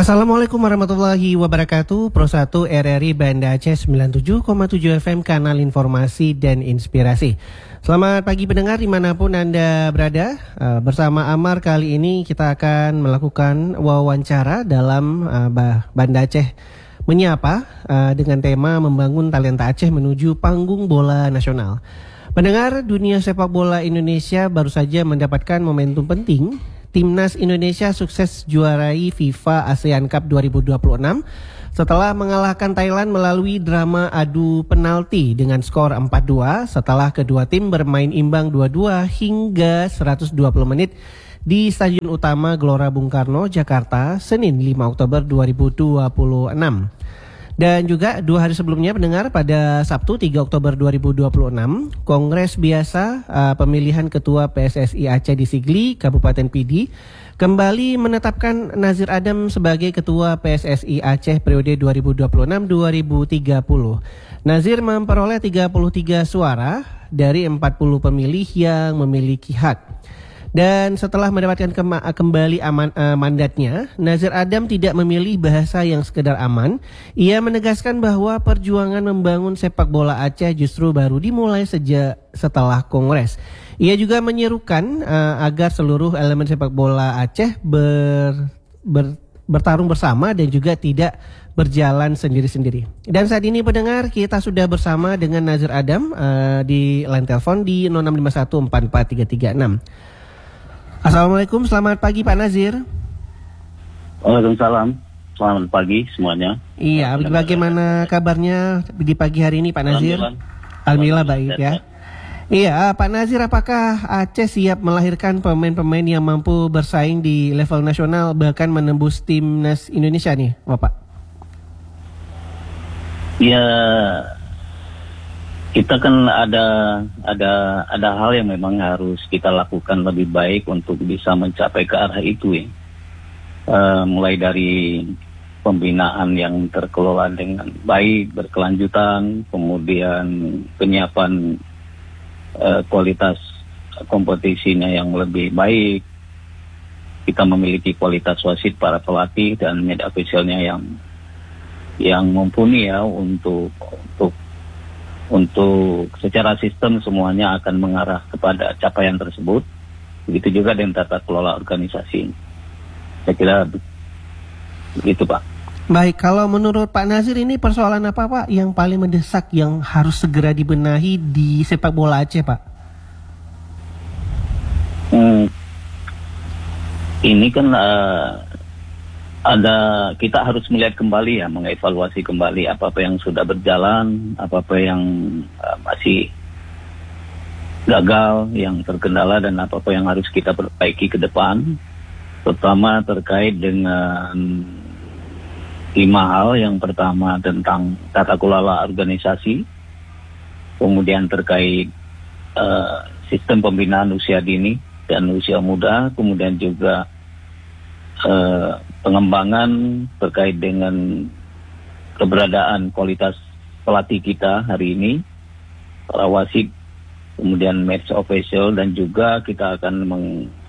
Assalamualaikum warahmatullahi wabarakatuh. Pro 1 RRI Banda Aceh 97,7 FM, kanal informasi dan inspirasi. Selamat pagi pendengar dimanapun Anda berada. Bersama Amar kali ini kita akan melakukan wawancara dalam Banda Aceh Menyapa dengan tema membangun talenta Aceh menuju panggung bola nasional. Pendengar, dunia sepak bola Indonesia baru saja mendapatkan momentum penting. Timnas Indonesia sukses juarai FIFA ASEAN Cup 2026 setelah mengalahkan Thailand melalui drama adu penalti dengan skor 4-2 setelah kedua tim bermain imbang 2-2 hingga 120 menit di Stadion Utama Gelora Bung Karno, Jakarta, Senin 5 Oktober 2026. Dan juga 2 hari sebelumnya pendengar, pada Sabtu 3 Oktober 2026, Kongres Biasa pemilihan Ketua PSSI Aceh di Sigli, Kabupaten Pidi, kembali menetapkan Nazir Adam sebagai Ketua PSSI Aceh periode 2026-2030. Nazir memperoleh 33 suara dari 40 pemilih yang memiliki hak. Dan setelah mendapatkan kembali mandatnya, Nazir Adam tidak memilih bahasa yang sekedar aman. Ia menegaskan bahwa perjuangan membangun sepak bola Aceh justru baru dimulai sejak setelah Kongres. Ia juga menyerukan agar seluruh elemen sepak bola Aceh bertarung bersama dan juga tidak berjalan sendiri-sendiri. Dan saat ini pendengar, kita sudah bersama dengan Nazir Adam di line telepon di 0651443336. Assalamualaikum, selamat pagi Pak Nazir. Waalaikumsalam, selamat pagi semuanya. Iya, bagaimana kabarnya di pagi hari ini Pak Nazir? Alhamdulillah baik ya. Iya, Pak Nazir, apakah Aceh siap melahirkan pemain-pemain yang mampu bersaing di level nasional bahkan menembus timnas Indonesia nih, Bapak? Ya, kita kan ada hal yang memang harus kita lakukan lebih baik untuk bisa mencapai ke arah itu ya. Mulai dari pembinaan yang terkelola dengan baik, berkelanjutan, kemudian penyiapan kualitas kompetisinya yang lebih baik. Kita memiliki kualitas wasit, para pelatih dan media officialnya yang mumpuni ya untuk secara sistem semuanya akan mengarah kepada capaian tersebut. Begitu juga dengan tata kelola organisasi. Saya kira begitu Pak. Baik, kalau menurut Pak Nazir ini persoalan apa Pak yang paling mendesak yang harus segera dibenahi di sepak bola Aceh Pak? Ini kan kita harus melihat kembali ya, mengevaluasi kembali apa-apa yang sudah berjalan, apa-apa yang masih gagal, yang terkendala, dan apa-apa yang harus kita perbaiki ke depan. Terutama terkait dengan 5 hal. Yang pertama tentang tata kelola organisasi, kemudian terkait sistem pembinaan usia dini dan usia muda, kemudian juga pengembangan terkait dengan keberadaan kualitas pelatih kita hari ini, para wasit, kemudian match official, dan juga kita akan